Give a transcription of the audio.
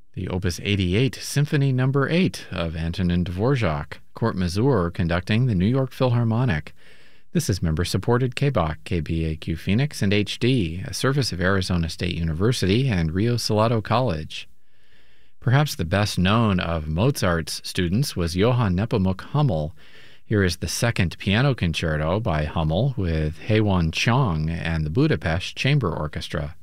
The Opus 88 Symphony No. 8 of Antonin Dvorak, Kurt Masur conducting the New York Philharmonic. This is member-supported KBOK, KBAQ Phoenix, and HD, a service of Arizona State University and Rio Salado College. Perhaps the best known of Mozart's students was Johann Nepomuk Hummel. Here is the second piano concerto by Hummel with Haewon Chong and the Budapest Chamber Orchestra.